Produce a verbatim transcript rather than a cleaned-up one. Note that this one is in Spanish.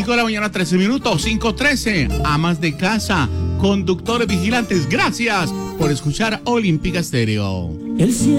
cinco de la mañana, trece minutos, cinco trece. Amas de casa, conductores vigilantes, gracias por escuchar Olímpica Estéreo. El